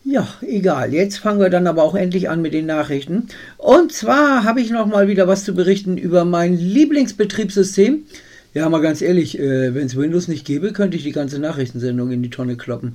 Ja, egal. Jetzt fangen wir dann aber auch endlich an mit den Nachrichten. Und zwar habe ich noch mal wieder was zu berichten über mein Lieblingsbetriebssystem. Ja, mal ganz ehrlich, wenn es Windows nicht gäbe, könnte ich die ganze Nachrichtensendung in die Tonne kloppen.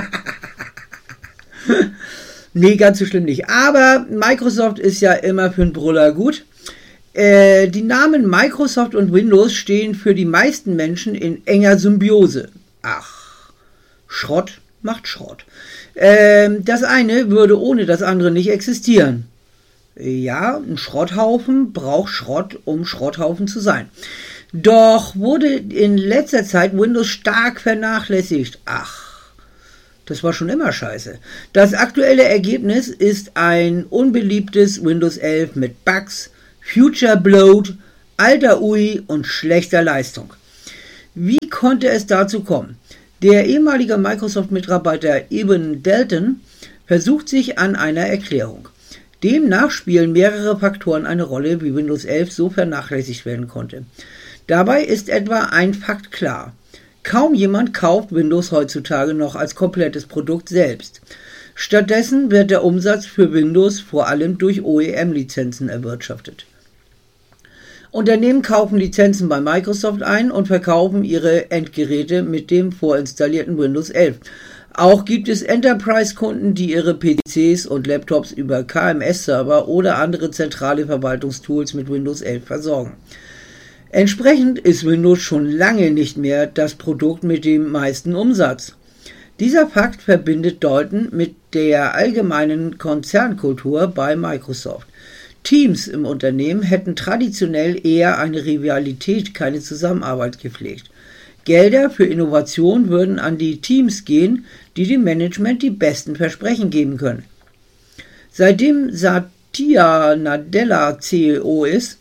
Nee, ganz so schlimm nicht. Aber Microsoft ist ja immer für einen Brüller gut. Die Namen Microsoft und Windows stehen für die meisten Menschen in enger Symbiose. Ach, Schrott macht Schrott. Das eine würde ohne das andere nicht existieren. Ja, ein Schrotthaufen braucht Schrott, um Schrotthaufen zu sein. Doch wurde in letzter Zeit Windows stark vernachlässigt. Ach, das war schon immer scheiße. Das aktuelle Ergebnis ist ein unbeliebtes Windows 11 mit Bugs, Future Bloat, alter UI und schlechter Leistung. Wie konnte es dazu kommen? Der ehemalige Microsoft-Mitarbeiter Eben Dalton versucht sich an einer Erklärung. Demnach spielen mehrere Faktoren eine Rolle, wie Windows 11 so vernachlässigt werden konnte. Dabei ist etwa ein Fakt klar. Kaum jemand kauft Windows heutzutage noch als komplettes Produkt selbst. Stattdessen wird der Umsatz für Windows vor allem durch OEM-Lizenzen erwirtschaftet. Unternehmen kaufen Lizenzen bei Microsoft ein und verkaufen ihre Endgeräte mit dem vorinstallierten Windows 11. Auch gibt es Enterprise-Kunden, die ihre PCs und Laptops über KMS-Server oder andere zentrale Verwaltungstools mit Windows 11 versorgen. Entsprechend ist Windows schon lange nicht mehr das Produkt mit dem meisten Umsatz. Dieser Fakt verbindet Dalton mit der allgemeinen Konzernkultur bei Microsoft. Teams im Unternehmen hätten traditionell eher eine Rivalität, keine Zusammenarbeit gepflegt. Gelder für Innovation würden an die Teams gehen, die dem Management die besten Versprechen geben können. Seitdem Satya Nadella CEO ist,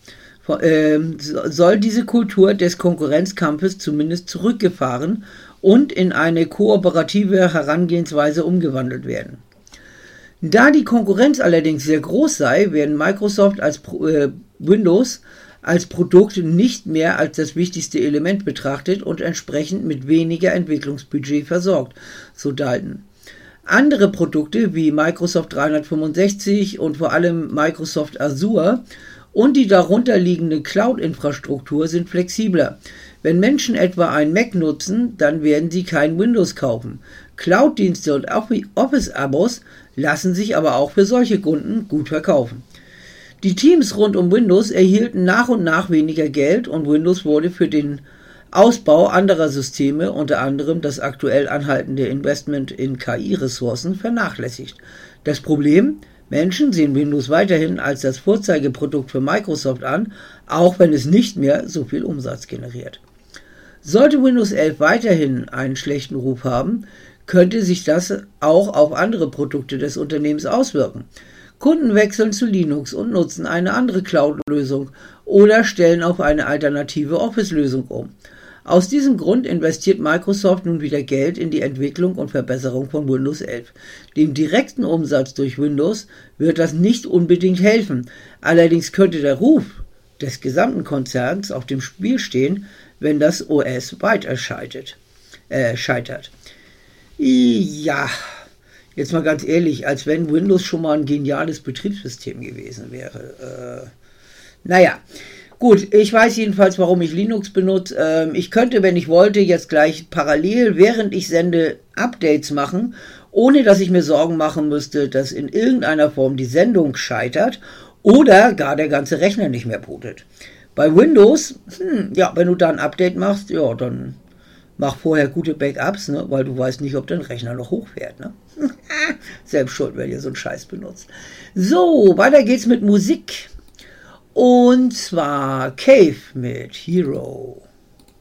soll diese Kultur des Konkurrenzkampfes zumindest zurückgefahren und in eine kooperative Herangehensweise umgewandelt werden. Da die Konkurrenz allerdings sehr groß sei, werden Microsoft als Windows als Produkt nicht mehr als das wichtigste Element betrachtet und entsprechend mit weniger Entwicklungsbudget versorgt, so Dalton. Andere Produkte wie Microsoft 365 und vor allem Microsoft Azure und die darunterliegende Cloud-Infrastruktur sind flexibler. Wenn Menschen etwa ein Mac nutzen, dann werden sie kein Windows kaufen. Cloud-Dienste und Office-Abos lassen sich aber auch für solche Kunden gut verkaufen. Die Teams rund um Windows erhielten nach und nach weniger Geld und Windows wurde für den Ausbau anderer Systeme, unter anderem das aktuell anhaltende Investment in KI-Ressourcen, vernachlässigt. Das Problem? Menschen sehen Windows weiterhin als das Vorzeigeprodukt für Microsoft an, auch wenn es nicht mehr so viel Umsatz generiert. Sollte Windows 11 weiterhin einen schlechten Ruf haben, könnte sich das auch auf andere Produkte des Unternehmens auswirken. Kunden wechseln zu Linux und nutzen eine andere Cloud-Lösung oder stellen auf eine alternative Office-Lösung um. Aus diesem Grund investiert Microsoft nun wieder Geld in die Entwicklung und Verbesserung von Windows 11. Dem direkten Umsatz durch Windows wird das nicht unbedingt helfen. Allerdings könnte der Ruf des gesamten Konzerns auf dem Spiel stehen, wenn das OS weiter scheitert. Ja, jetzt mal ganz ehrlich, als wenn Windows schon mal ein geniales Betriebssystem gewesen wäre. Naja, gut, ich weiß jedenfalls, warum ich Linux benutze. Ich könnte, wenn ich wollte, jetzt gleich parallel, während ich sende, Updates machen, ohne dass ich mir Sorgen machen müsste, dass in irgendeiner Form die Sendung scheitert oder gar der ganze Rechner nicht mehr bootet. Bei Windows, ja, wenn du da ein Update machst, ja, dann mach vorher gute Backups, ne, weil du weißt nicht, ob dein Rechner noch hochfährt. Ne? Selbst schuld, wenn ihr so einen Scheiß benutzt. So, weiter geht's mit Musik. Und zwar Cave mit Hero.